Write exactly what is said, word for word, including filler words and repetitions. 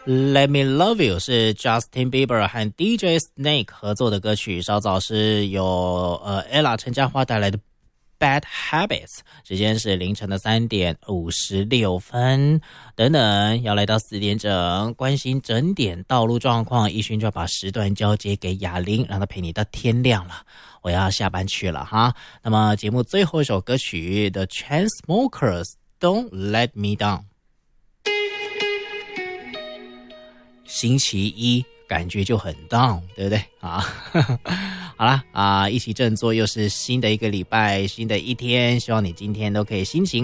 Let Me Love You 是 Justin Bieber 和 D J Snake 合作的歌曲，稍早是由呃 Ella 陈嘉桦带来的 Bad Habits， 时间是凌晨的三点五十六分。等等，要来到四点整，关心整点道路状况，一勋就要把时段交接给雅玲，让她陪你到天亮了。我要下班去了哈。那么节目最后一首歌曲 The Chainsmokers Don't Let Me Down。星期一感觉就很 down， 对不对啊？好啦啊，一起振作，又是新的一个礼拜，新的一天，希望你今天都可以心情